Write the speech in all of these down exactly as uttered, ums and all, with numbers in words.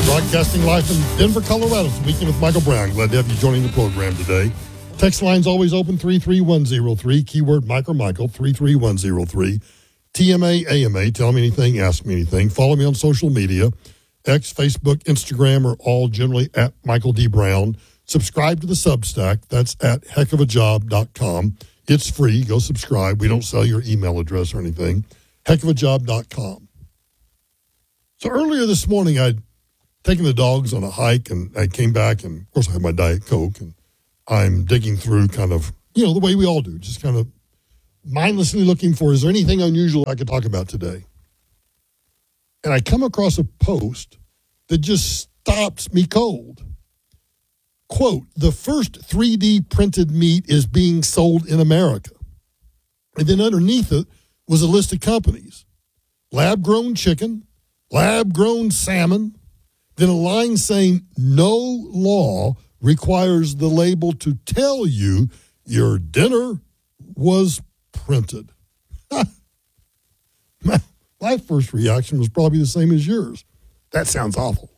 Broadcasting live from Denver, Colorado. It's Weekend with Michael Brown. Glad to have you joining the program today. Text line's always open, three three one zero three. Keyword Michael Michael, three three one zero three. T M A, A M A, tell me anything, ask me anything. Follow me on social media, X, Facebook, Instagram, are all generally at Michael D. Brown. Subscribe to the Substack. That's at heck of a job dot com. It's free. Go subscribe. We don't sell your email address or anything. heck of a job dot com. So earlier this morning, I'd taken the dogs on a hike, and I came back, and of course I had my Diet Coke, and I'm digging through kind of, you know, the way we all do, just kind of mindlessly looking for, is there anything unusual I could talk about today? And I come across a post that just stops me cold. Quote, the first three D printed meat is being sold in America. And then underneath it was a list of companies. Lab-grown chicken, lab-grown salmon, then a line saying no law requires the label to tell you your dinner was printed. my, my first reaction was probably the same as yours. That sounds awful.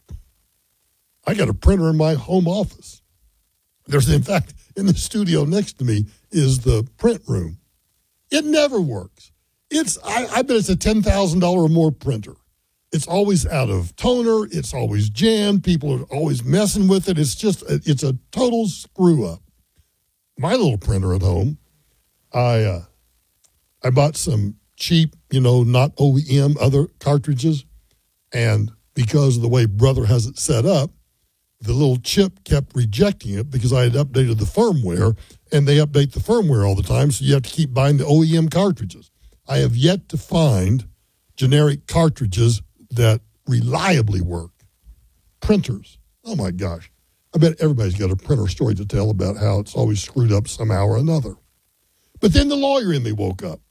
I got a printer in my home office. There's, in fact, in the studio next to me is the print room. It never works. It's I, I bet it's a ten thousand dollars or more printer. It's always out of toner. It's always jammed. People are always messing with it. It's just, it's a total screw up. My little printer at home, I uh, I bought some cheap, you know, not O E M, other cartridges. And because of the way Brother has it set up, the little chip kept rejecting it because I had updated the firmware, and they update the firmware all the time, so you have to keep buying the O E M cartridges. I have yet to find generic cartridges that reliably work. Printers. Oh, my gosh. I bet everybody's got a printer story to tell about how it's always screwed up somehow or another. But then the lawyer in me woke up.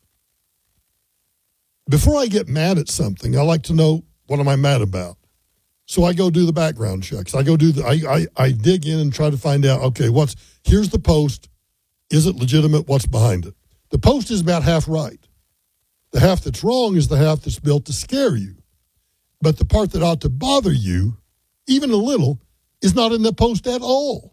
Before I get mad at something, I like to know, what am I mad about? So I go do the background checks. I go do the, I, I, I dig in and try to find out, okay, what's, here's the post. Is it legitimate? What's behind it? The post is about half right. The half that's wrong is the half that's built to scare you. But the part that ought to bother you, even a little, is not in the post at all.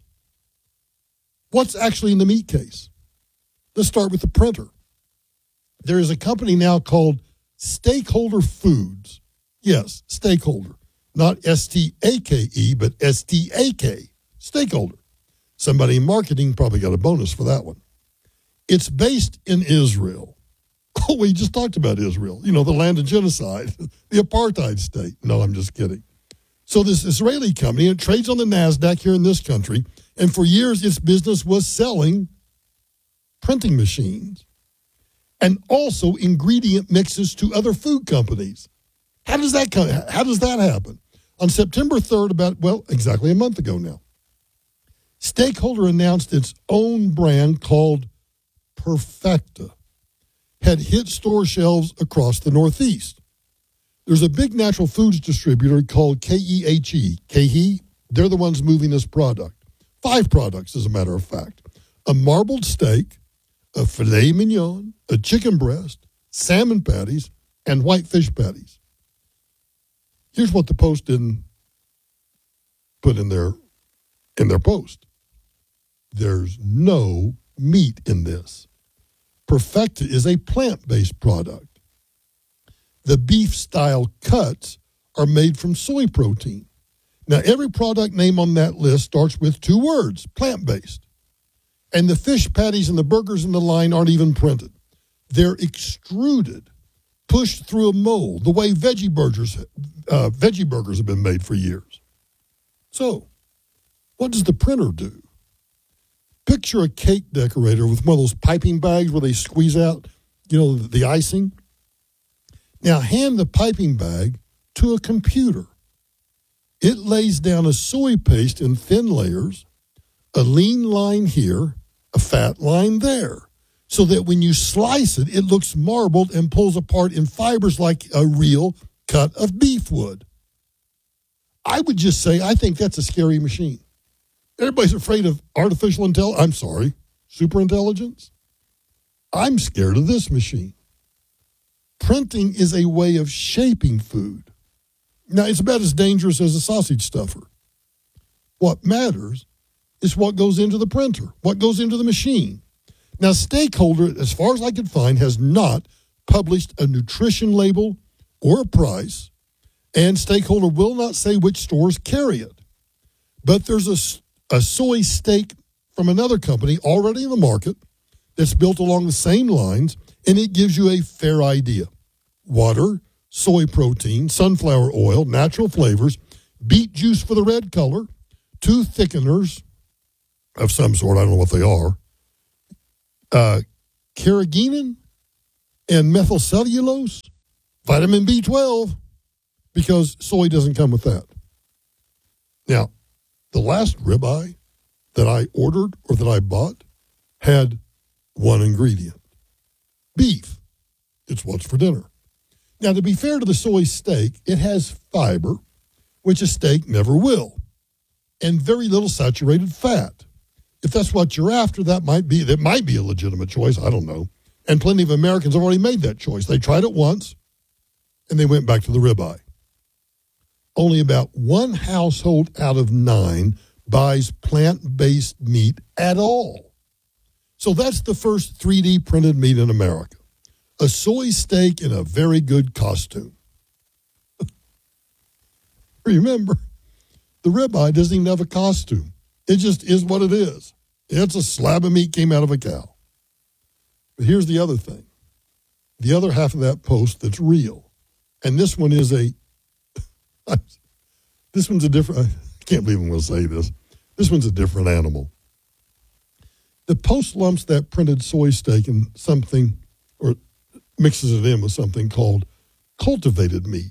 What's actually in the meat case? Let's start with the printer. There is a company now called Stakeholder Foods. Yes, Stakeholder. Not S T A K E, but S T A K. Stakeholder. Somebody in marketing probably got a bonus for that one. It's based in Israel. Oh, we just talked about Israel. You know, the land of genocide, the apartheid state. No, I'm just kidding. So this Israeli company, it trades on the NASDAQ here in this country, and for years its business was selling printing machines and also ingredient mixes to other food companies. How does that come, how does that happen? On September third, about, well, exactly a month ago now, Stakeholder announced its own brand called Perfecta had hit store shelves across the Northeast. There's a big natural foods distributor called K E H E. KeHE, they're the ones moving this product. Five products, as a matter of fact. A marbled steak, a filet mignon, a chicken breast, salmon patties, and white fish patties. Here's what the Post didn't put in their, in their post. There's no meat in this. Perfecta is a plant-based product. The beef-style cuts are made from soy protein. Now, every product name on that list starts with two words, plant-based. And the fish patties and the burgers in the line aren't even printed. They're extruded, pushed through a mold, the way veggie burgers, uh, veggie burgers have been made for years. So, what does the printer do? Picture a cake decorator with one of those piping bags where they squeeze out, you know, the icing. Now hand the piping bag to a computer. It lays down a soy paste in thin layers, a lean line here, a fat line there, so that when you slice it, it looks marbled and pulls apart in fibers like a real cut of beef would. I would just say, I think that's a scary machine. Everybody's afraid of artificial intelligence. I'm sorry, superintelligence. I'm scared of this machine. Printing is a way of shaping food. Now, it's about as dangerous as a sausage stuffer. What matters is what goes into the printer, what goes into the machine. Now, Stakeholder, as far as I could find, has not published a nutrition label or a price, and Stakeholder will not say which stores carry it. But there's a, a soy steak from another company already in the market that's built along the same lines, and it gives you a fair idea. Water, soy protein, sunflower oil, natural flavors, beet juice for the red color, two thickeners of some sort, I don't know what they are, uh, carrageenan and methylcellulose, vitamin B twelve, because soy doesn't come with that. Now, the last ribeye that I ordered or that I bought had one ingredient, beef. It's what's for dinner. Now, to be fair to the soy steak, it has fiber, which a steak never will, and very little saturated fat. If that's what you're after, that might be that might be a legitimate choice. I don't know. And plenty of Americans have already made that choice. They tried it once, and they went back to the ribeye. Only about one household out of nine buys plant-based meat at all. So that's the first three D printed meat in America. A soy steak in a very good costume. Remember, the ribeye doesn't even have a costume. It just is what it is. It's a slab of meat came out of a cow. But here's the other thing. The other half of that post that's real. And this one is a, this one's a different, I can't believe I'm going to say this. This one's a different animal. The post lumps that printed soy steak in something, or mixes it in with something called cultivated meat.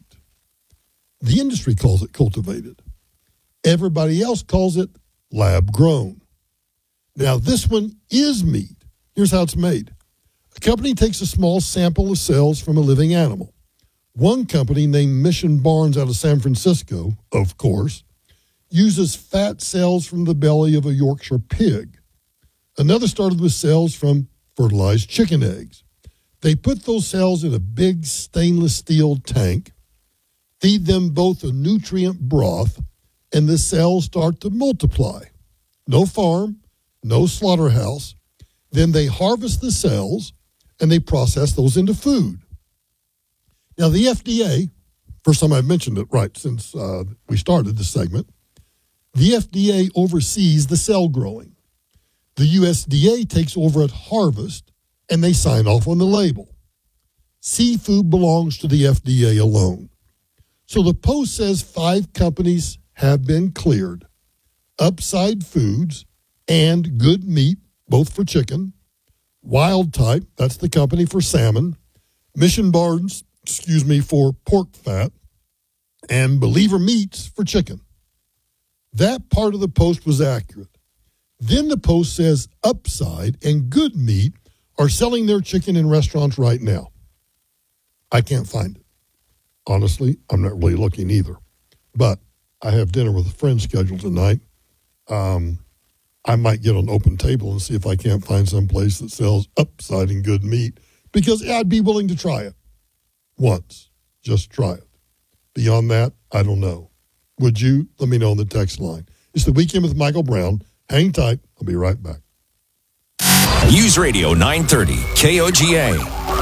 The industry calls it cultivated. Everybody else calls it lab grown. Now, this one is meat. Here's how it's made. A company takes a small sample of cells from a living animal. One company named Mission Barns out of San Francisco, of course, uses fat cells from the belly of a Yorkshire pig. Another started with cells from fertilized chicken eggs. They put those cells in a big stainless steel tank, feed them both a nutrient broth, and the cells start to multiply. No farm, no slaughterhouse. Then they harvest the cells, and they process those into food. Now, the F D A, first time I've mentioned it, right, since uh, we started this segment, the F D A oversees the cell growing. The U S D A takes over at harvest, and they sign off on the label. Seafood belongs to the F D A alone. So the Post says five companies have been cleared. Upside Foods and Good Meat, both for chicken. Wild Type, that's the company for salmon. Mission Barns, excuse me, for pork fat. And Believer Meats for chicken. That part of the Post was accurate. Then the Post says Upside and Good Meat are selling their chicken in restaurants right now. I can't find it. Honestly, I'm not really looking either. But I have dinner with a friend scheduled tonight. Um, I might get on Open Table and see if I can't find some place that sells Upside and Good Meat, because I'd be willing to try it once. Just try it. Beyond that, I don't know. Would you? Let me know on the text line. It's the Weekend with Michael Brown. Hang tight. I'll be right back. News Radio nine thirty, K O G A.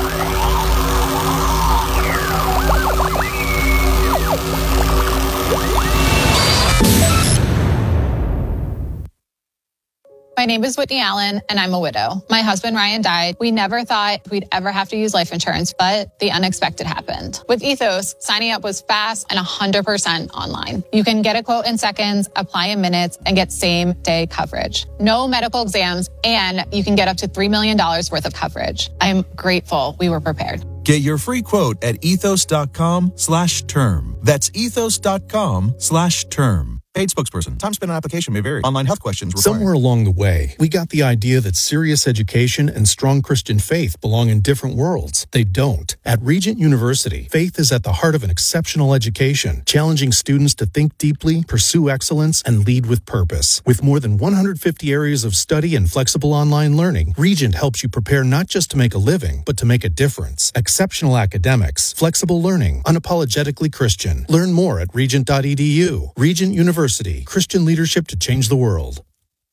My name is Whitney Allen, and I'm a widow. My husband, Ryan, died. We never thought we'd ever have to use life insurance, but the unexpected happened. With Ethos, signing up was fast and one hundred percent online. You can get a quote in seconds, apply in minutes, and get same-day coverage. No medical exams, and you can get up to three million dollars worth of coverage. I'm grateful we were prepared. Get your free quote at ethos.com slash term. That's ethos.com slash term. Paid spokesperson. Time spent on application may vary. Online health questions required. Somewhere along the way, we got the idea that serious education and strong Christian faith belong in different worlds. They don't. At Regent University, faith is at the heart of an exceptional education, challenging students to think deeply, pursue excellence, and lead with purpose. With more than one hundred fifty areas of study and flexible online learning, Regent helps you prepare not just to make a living, but to make a difference. Exceptional academics, flexible learning, unapologetically Christian. Learn more at regent dot e d u. Regent University. Christian leadership to change the world.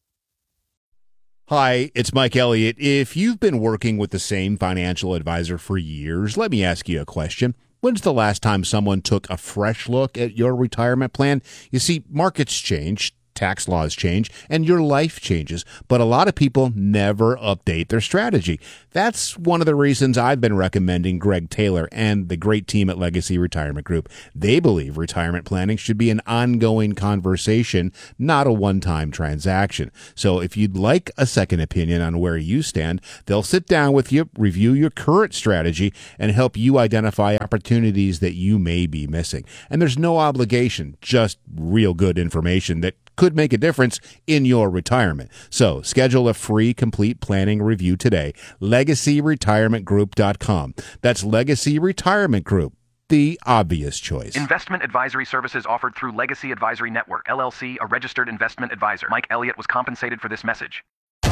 Hi, it's Mike Elliott. If you've been working with the same financial advisor for years, let me ask you a question. When's the last time someone took a fresh look at your retirement plan? You see, markets change, tax laws change, and your life changes, but a lot of people never update their strategy. That's one of the reasons I've been recommending Greg Taylor and the great team at Legacy Retirement Group. They believe retirement planning should be an ongoing conversation, not a one-time transaction. So if you'd like a second opinion on where you stand, they'll sit down with you, review your current strategy, and help you identify opportunities that you may be missing. And there's no obligation, just real good information that could make a difference in your retirement. So schedule a free complete planning review today. legacy retirement group dot com. That's Legacy Retirement Group, the obvious choice. Investment advisory services offered through Legacy Advisory Network, L L C, a registered investment advisor. Mike Elliott was compensated for this message.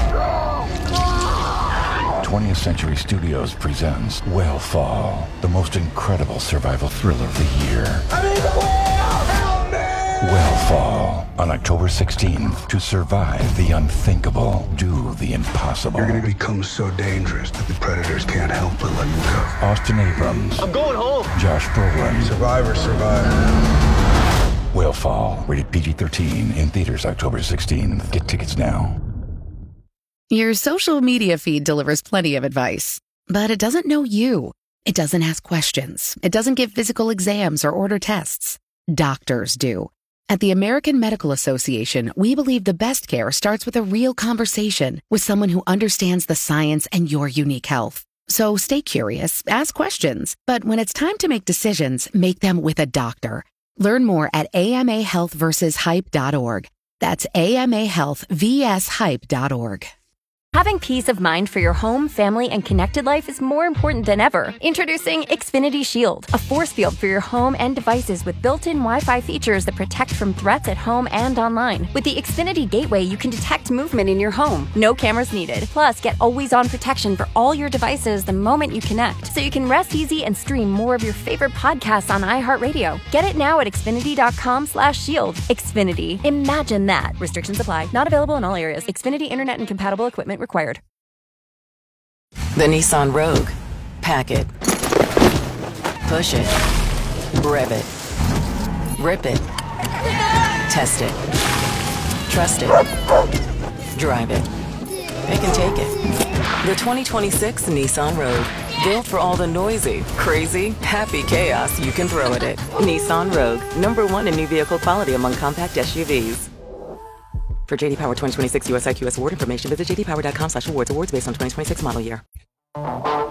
twentieth Century Studios presents Whale the most incredible survival thriller of the year. I'm in the whale! Help me! Whale on October sixteenth. To survive the unthinkable, do the impossible. You're going to become so dangerous that the predators can't help but let you go. Austin Abrams. I'm going home. Josh Brolin. Survivor, survivor. Whale rated P G thirteen, in theaters October sixteenth. Get tickets now. Your social media feed delivers plenty of advice, but it doesn't know you. It doesn't ask questions. It doesn't give physical exams or order tests. Doctors do. At the American Medical Association, we believe the best care starts with a real conversation with someone who understands the science and your unique health. So stay curious, ask questions, but when it's time to make decisions, make them with a doctor. Learn more at A M A health versus hype dot org. That's A M A health versus hype dot org. Having peace of mind for your home, family, and connected life is more important than ever. Introducing Xfinity Shield, a force field for your home and devices with built-in Wi-Fi features that protect from threats at home and online. With the Xfinity Gateway, you can detect movement in your home. No cameras needed. Plus, get always-on protection for all your devices the moment you connect, so you can rest easy and stream more of your favorite podcasts on iHeartRadio. Get it now at Xfinity dot com slash shield. Xfinity. Imagine that. Restrictions apply. Not available in all areas. Xfinity Internet and compatible equipment required. The Nissan Rogue. Pack it. Push it. Rev it. Rip it. Test it. Trust it. Drive it. It can take it. The twenty twenty-six Nissan Rogue. Built for all the noisy, crazy, happy chaos you can throw at it. Nissan Rogue. Number one in new vehicle quality among compact S U Vs. For J D Power twenty twenty-six U S I Q S award information, visit j d power dot com slash awards. Awards based on twenty twenty-six model year.